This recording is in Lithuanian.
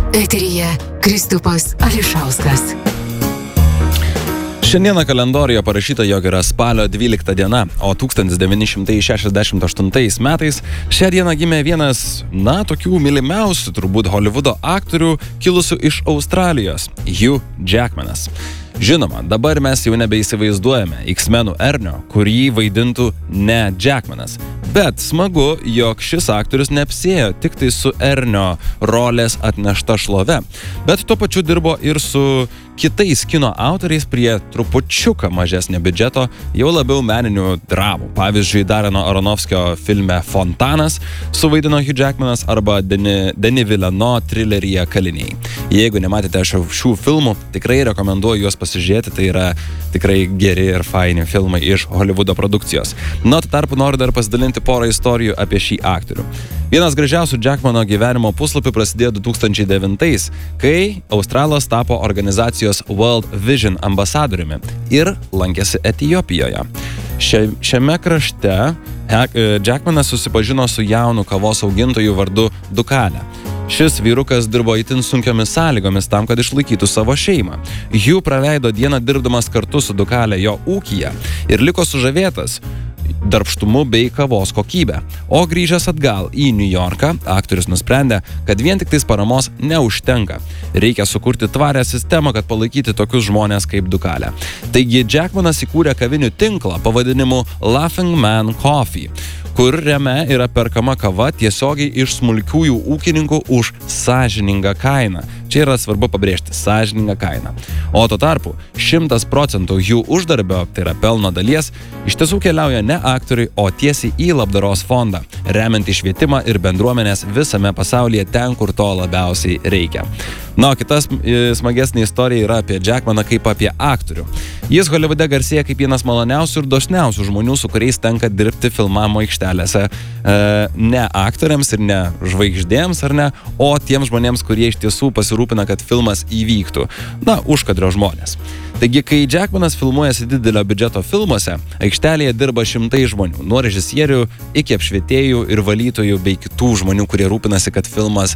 Eteryje Kristupas Ališauskas. Šiandieną kalendorijoje parašyta, jog yra spalio 12 diena, o 1968 metais šią dieną gimė vienas, tokių mylimiausių turbūt Hollywoodo aktorių kilusių iš Australijos – Hugh Jackmanas. Žinoma, dabar mes jau nebeįsivaizduojame X-menų Ernio, kurį vaidintų ne Jackmanas. Bet smagu, jog šis aktorius neapsėjo tik tai su Ernio rolės atnešta šlove, bet tuo pačiu dirbo ir su kitais kino autoriais prie trupučiuką mažesnio biudžeto, jau labiau meninių dramų. Pavyzdžiui, Darreno Aronofskio filme Fontanas suvaidino Hugh Jackmanas arba Denis Villeneuve trileryje Kaliniai. Jeigu nematėte šių filmų, tikrai rekomenduoju juos pasižiūrėti, tai yra tikrai geri ir faini filmai iš Hollywoodo produkcijos. Tuo tarpu noriu dar pasidalinti porą istorijų apie šį aktorių. Vienas gražiausių Jackmano gyvenimo puslapių prasidėjo 2009, kai Australas tapo organizacijos World Vision ambasadoriumi ir lankėsi Etiopijoje. Šiame krašte Jackmanas susipažino su jaunu kavos augintoju vardu Dukale. Šis vyrukas dirbo itin sunkiomis sąlygomis tam, kad išlaikytų savo šeimą. Hugh praleido dieną dirbdamas kartu su Dukale jo ūkyje ir liko sužavėtas darbštumu bei kavos kokybę. O grįžęs atgal į New Yorką, aktorius nusprendė, kad vien tik tais paramos neužtenka. Reikia sukurti tvarę sistemą, kad palaikyti tokius žmonės kaip Dukale. Taigi Jackmanas įkūrė kavinių tinklą pavadinimu Laughing Man Coffee, kuriame yra perkama kava tiesiogiai iš smulkiųjų ūkininkų už sąžiningą kainą. Čia yra svarbu pabrėžti – sąžiningą kainą. O tuo tarpu 100% jų uždarbio, tai yra pelno dalies, iš tiesų keliauja ne aktoriui, o tiesiai į labdaros fondą, remiantį švietimą ir bendruomenės visame pasaulyje ten, kur to labiausiai reikia. O kitas smagesnė istorija yra apie Jackmaną kaip apie aktorių. Jis Hollywoode garsėja kaip vienas maloniausių ir dosniausių žmonių, su kuriais tenka dirbti filmavimo aikštelėse. Ne aktoriams ir ne žvaigždėms, ar ne, o tiems žmonėms, kurie iš tiesų pasirūpina, kad filmas įvyktų. Užkadrio žmonės. Taigi, kai Jackmanas filmuojasi didelio biudžeto filmuose, aikštelėje dirba šimtai žmonių, nuo režisierių iki apšvietėjų ir valytojų bei kitų žmonių, kurie rūpinasi, kad filmas